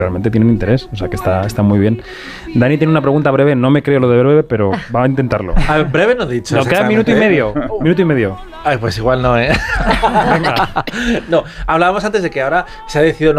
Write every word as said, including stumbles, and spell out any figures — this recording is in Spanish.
realmente tienen interés, o sea que está, está muy bien. Dani tiene una pregunta breve, no me creo lo de breve, pero va a intentarlo. A ver, breve no he dicho. Nos queda minuto y medio, minuto y medio. Ay, pues igual no, ¿eh? Venga. No, hablábamos antes de que ahora se ha decidido no